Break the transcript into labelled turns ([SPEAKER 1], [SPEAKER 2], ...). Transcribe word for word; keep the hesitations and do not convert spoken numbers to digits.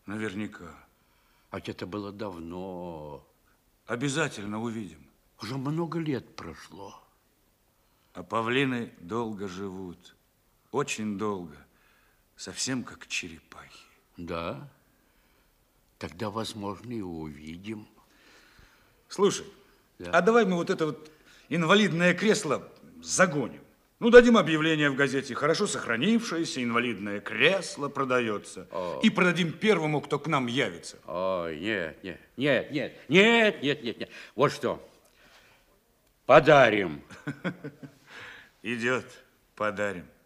[SPEAKER 1] Наверняка.
[SPEAKER 2] А это было давно.
[SPEAKER 1] Обязательно увидим.
[SPEAKER 2] Уже много лет прошло.
[SPEAKER 1] А павлины долго живут. Очень долго. Совсем как черепахи.
[SPEAKER 2] Да? Тогда, возможно, и увидим.
[SPEAKER 1] Слушай,
[SPEAKER 2] да.
[SPEAKER 1] а давай мы вот это вот инвалидное кресло загоним. Ну, дадим объявление в газете. Хорошо сохранившееся инвалидное кресло продается. О. И продадим первому, кто к нам явится.
[SPEAKER 2] Ой, нет, нет, нет, нет, нет, нет, нет, нет. Вот что. Подарим.
[SPEAKER 1] Идет, подарим.